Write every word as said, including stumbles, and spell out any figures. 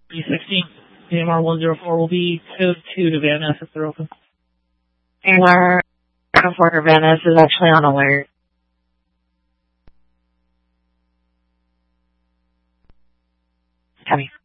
B sixteen, A M R one zero four will be code two to Van Ness if they're open. A M R one zero four to Van Ness is actually on alert. Copy.